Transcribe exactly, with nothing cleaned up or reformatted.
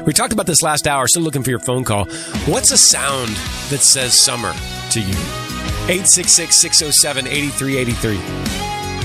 We talked about this last hour, still looking for your phone call. What's a sound that says summer to you? eight six six, six oh seven, eight three eight three.